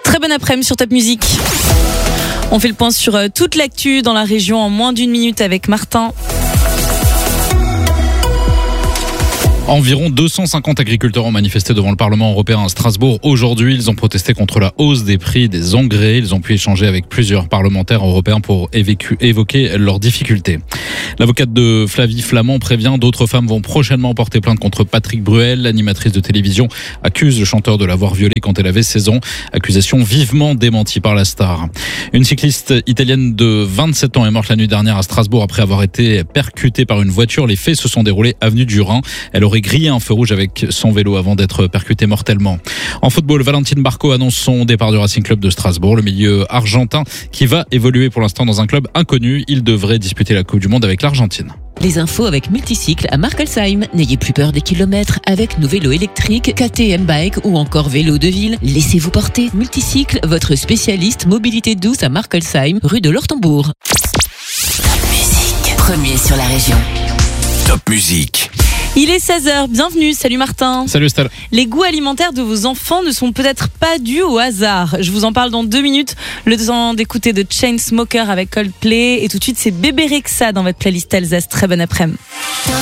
Très bon après-midi sur Top Music. On fait le point sur toute l'actu dans la région en moins d'une minute avec Martin. Environ 250 agriculteurs ont manifesté devant le Parlement européen à Strasbourg. Aujourd'hui, ils ont protesté contre la hausse des prix des engrais. Ils ont pu échanger avec plusieurs parlementaires européens pour évoquer leurs difficultés. L'avocate de Flavie Flament prévient d'autres femmes vont prochainement porter plainte contre Patrick Bruel. L'animatrice de télévision accuse le chanteur de l'avoir violée quand elle avait 16 ans. Accusation vivement démentie par la star. Une cycliste italienne de 27 ans est morte la nuit dernière à Strasbourg après avoir été percutée par une voiture. Les faits se sont déroulés avenue du Rhin. Elle aurait grillé un feu rouge avec son vélo avant d'être percutée mortellement. En football, Valentine Barco annonce son départ du Racing Club de Strasbourg. Le milieu argentin qui va évoluer pour l'instant dans un club inconnu. Il devrait disputer la Coupe du Monde avec l'Argentine. Les infos avec Multicycle à Markelsheim. N'ayez plus peur des kilomètres avec nos vélos électriques, KTM Bike ou encore vélos de ville. Laissez-vous porter. Multicycle, votre spécialiste mobilité douce à Markelsheim, rue de l'Ortembourg. Top Music, premier sur la région. Top Music. Il est 16h, bienvenue, salut Martin. Salut Stella. Les goûts alimentaires de vos enfants ne sont peut-être pas dus au hasard. Je vous en parle dans 2 minutes. Le temps d'écouter de Chainsmokers avec Coldplay. Et tout de suite, c'est Bébé Rexha dans votre playlist Alsace. Très bon après-midi.